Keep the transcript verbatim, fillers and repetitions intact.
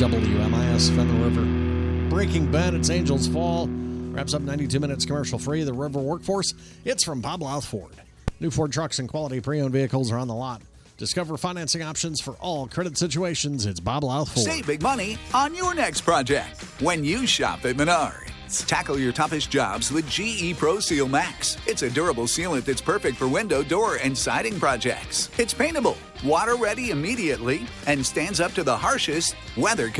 W M I S Fenner River. Breaking Bend, it's Angels Fall. Wraps up ninety-two minutes commercial free. The River Workforce, it's from Bob Louth Ford. New Ford trucks and quality pre-owned vehicles are on the lot. Discover financing options for all credit situations. It's Bob Louth Ford. Save big money on your next project when you shop at Menards. Tackle your toughest jobs with G E Pro Seal Max. It's a durable sealant that's perfect for window, door, and siding projects. It's paintable, water ready immediately, and stands up to the harshest weather conditions.